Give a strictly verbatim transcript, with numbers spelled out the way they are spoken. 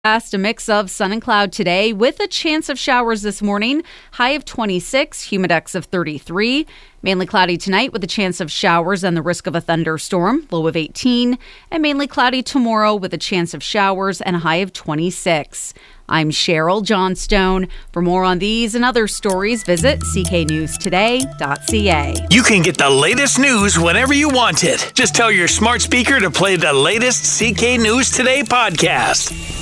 A mix of sun and cloud today with a chance of showers this morning. High of twenty-six, humidex of thirty-three. Mainly cloudy tonight with a chance of showers and the risk of a thunderstorm. Low of eighteen. And mainly cloudy tomorrow with a chance of showers and a high of twenty-six. I'm Cheryl Johnstone. For more on these and other stories, visit c k news today dot c a. You can get the latest news whenever you want it. Just tell your smart speaker to play the latest C K News Today podcast.